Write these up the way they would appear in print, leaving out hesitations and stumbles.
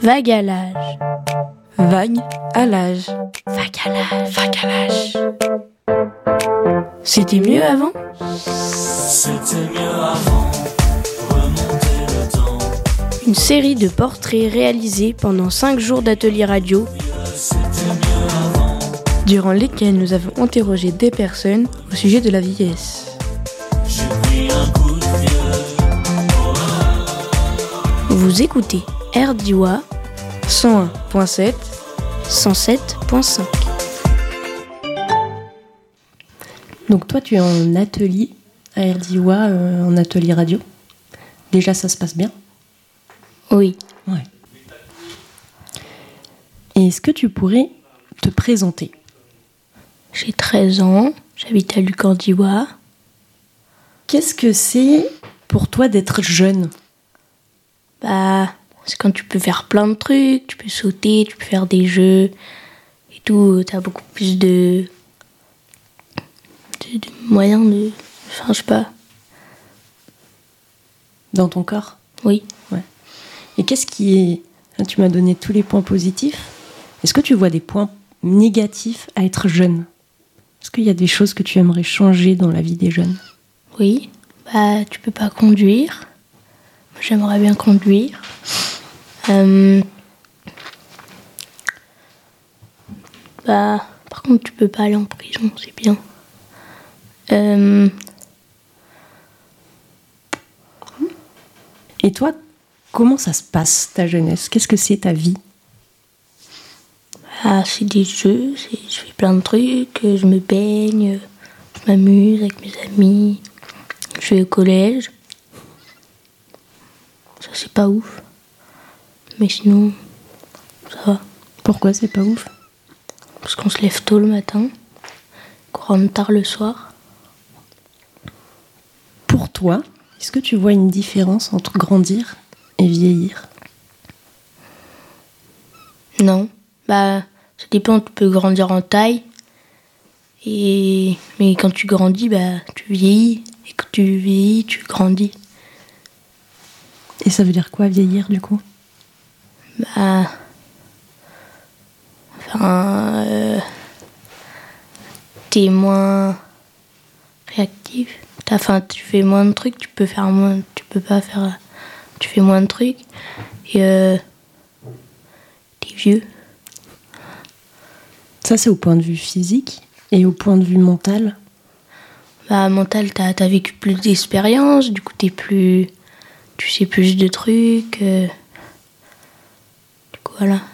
Vague à l'âge. Vague à l'âge. Vague à l'âge. Vague à l'âge. C'était mieux avant ? C'était mieux avant. Remonter le temps. Une série de portraits réalisés pendant 5 jours d'atelier radio, C'était mieux avant. Durant lesquels nous avons interrogé des personnes au sujet de la vieillesse. J'ai pris un coup de vieux. vous écoutez RDIWA 101.7 107.5. Donc toi, tu es en atelier à RDIWA, en atelier radio. Déjà, ça se passe bien ? Oui, Ouais. Et est-ce que tu pourrais te présenter ? j'ai 13 ans, j'habite à Lucandiwa. Qu'est-ce que c'est pour toi d'être jeune ? Bah, c'est quand tu peux faire plein de trucs, tu peux sauter, tu peux faire des jeux et tout. T'as beaucoup plus de moyens de... Enfin, je sais pas. Dans ton corps ? Oui. Et qu'est-ce qui est... Là, tu m'as donné tous les points positifs. Est-ce que tu vois des points négatifs à être jeune ? Est-ce qu'il y a des choses que tu aimerais changer dans la vie des jeunes ? Oui. Bah, tu peux pas conduire. Moi, j'aimerais bien conduire. Bah, par contre, tu peux pas aller en prison, c'est bien. Et toi, comment ça se passe, ta jeunesse ? Qu'est-ce que c'est ta vie ? Ah, c'est des jeux, je fais plein de trucs, je me baigne, je m'amuse avec mes amis, je vais au collège. Ça, c'est pas ouf. Mais sinon, ça va. Pourquoi c'est pas ouf ? Parce qu'on se lève tôt le matin, qu'on rentre tard le soir. Pour toi, est-ce que tu vois une différence entre grandir et vieillir ? Non. Bah, ça dépend, tu peux grandir en taille. Mais quand tu grandis, bah, tu vieillis. Et quand tu vieillis, tu grandis. Et ça veut dire quoi, vieillir, du coup ? Bah... Enfin... t'es moins réactif. Enfin, tu fais moins de trucs, tu peux faire moins... Tu peux pas faire... Tu fais moins de trucs. Et... t'es vieux. Ça, c'est au point de vue physique et au point de vue mental. Bah, mental, t'as vécu plus d'expériences, du coup, tu sais plus de trucs. Du coup, voilà.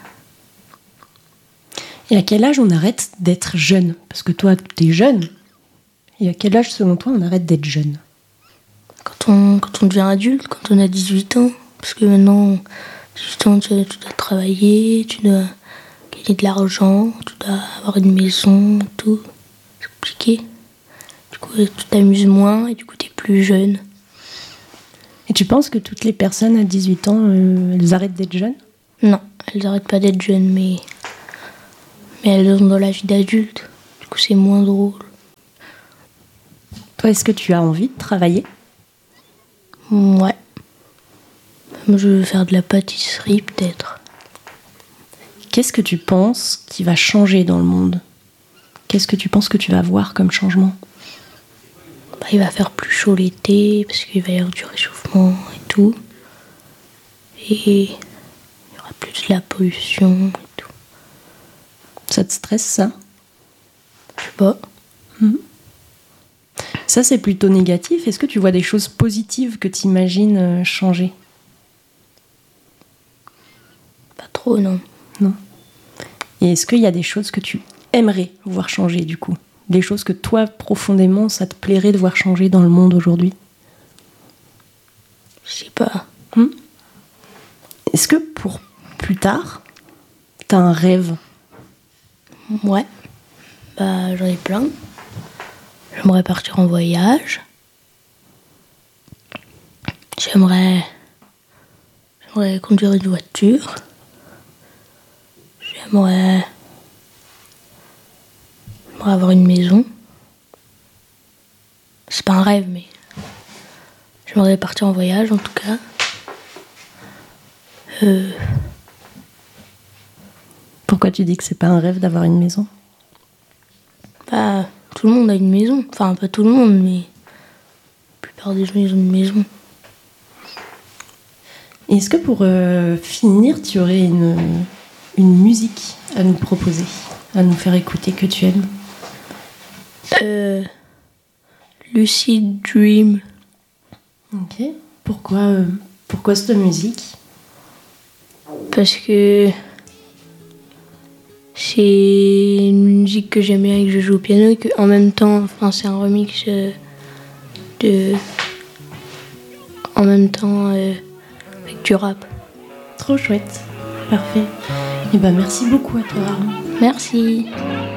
Et à quel âge on arrête d'être jeune ? Parce que toi, t'es jeune. Et à quel âge, selon toi, on arrête d'être jeune ? Quand on devient adulte, quand on a 18 ans. Parce que maintenant, 18 ans, tu dois travailler, tu dois gagner de l'argent, tu dois avoir une maison, tout. C'est compliqué. Du coup, tu t'amuses moins et du coup, t'es plus jeune. Et tu penses que toutes les personnes à 18 ans, elles arrêtent d'être jeunes ? Non, elles n'arrêtent pas d'être jeunes, mais elles ont dans la vie d'adulte. Du coup, c'est moins drôle. Toi, est-ce que tu as envie de travailler ? Ouais. Moi, je veux faire de la pâtisserie, peut-être. Qu'est-ce que tu penses qui va changer dans le monde ? Qu'est-ce que tu penses que tu vas voir comme changement ? Bah, il va faire plus chaud l'été, parce qu'il va y avoir du réchauffement et tout. Et il y aura plus de la pollution et tout. Ça te stresse, ça ? Je sais pas. Ça, c'est plutôt négatif. Est-ce que tu vois des choses positives que tu imagines changer ? Pas trop, non. Non. Et est-ce qu'il y a des choses que tu aimerais voir changer, du coup ? Des choses que toi, profondément, ça te plairait de voir changer dans le monde aujourd'hui ? Je sais pas. Est-ce que pour plus tard, t'as un rêve ? Ouais. Bah, j'en ai plein. J'aimerais partir en voyage. J'aimerais conduire une voiture. J'aimerais avoir une maison. C'est pas un rêve, mais j'aimerais partir en voyage, en tout cas. Pourquoi tu dis que c'est pas un rêve d'avoir une maison? Bah, tout le monde a une maison. Enfin, pas tout le monde, mais la plupart des gens, ils ont une maison. Et est-ce que pour finir, tu aurais une musique à nous proposer, à nous faire écouter que tu aimes? Lucid Dream. Ok. Pourquoi cette musique? Parce que c'est une musique que j'aime bien et que je joue au piano et que en même temps, enfin, c'est un remix en même temps avec du rap. Trop chouette. Parfait. Et ben merci beaucoup à toi. Merci.